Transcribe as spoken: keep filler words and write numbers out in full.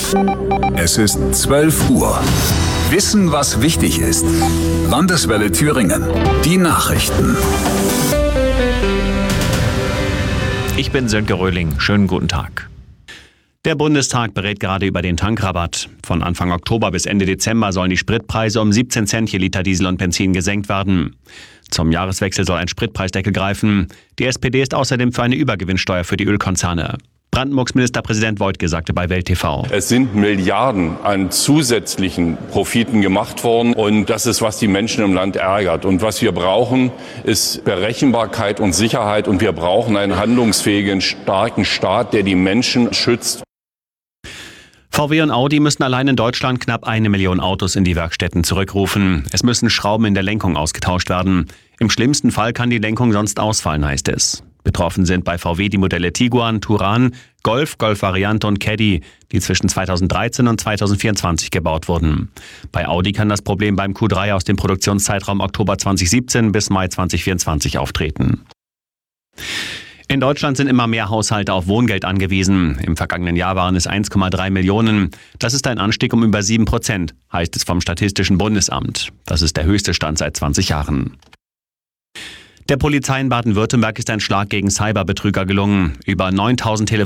Es ist zwölf Uhr. Wissen, was wichtig ist. Landeswelle Thüringen. Die Nachrichten. Ich bin Sönke Röhling. Schönen guten Tag. Der Bundestag berät gerade über den Tankrabatt. Von Anfang Oktober bis Ende Dezember sollen die Spritpreise um siebzehn Cent je Liter Diesel und Benzin gesenkt werden. Zum Jahreswechsel soll ein Spritpreisdeckel greifen. Die S P D ist außerdem für eine Übergewinnsteuer für die Ölkonzerne. Brandenburgs Ministerpräsident Woidke sagte bei Welt T V: Es sind Milliarden an zusätzlichen Profiten gemacht worden und das ist, was die Menschen im Land ärgert. Und was wir brauchen, ist Berechenbarkeit und Sicherheit und wir brauchen einen handlungsfähigen, starken Staat, der die Menschen schützt. V W und Audi müssen allein in Deutschland knapp eine Million Autos in die Werkstätten zurückrufen. Es müssen Schrauben in der Lenkung ausgetauscht werden. Im schlimmsten Fall kann die Lenkung sonst ausfallen, heißt es. Betroffen sind bei V W die Modelle Tiguan, Touran, Golf, Golf-Variante und Caddy, die zwischen zweitausenddreizehn und zweitausendvierundzwanzig gebaut wurden. Bei Audi kann das Problem beim Q drei aus dem Produktionszeitraum Oktober zweitausendsiebzehn bis Mai zweitausendvierundzwanzig auftreten. In Deutschland sind immer mehr Haushalte auf Wohngeld angewiesen. Im vergangenen Jahr waren es eins Komma drei Millionen. Das ist ein Anstieg um über sieben Prozent, heißt es vom Statistischen Bundesamt. Das ist der höchste Stand seit zwanzig Jahren. Der Polizei in Baden-Württemberg ist ein Schlag gegen Cyberbetrüger gelungen. Über neuntausend Telefon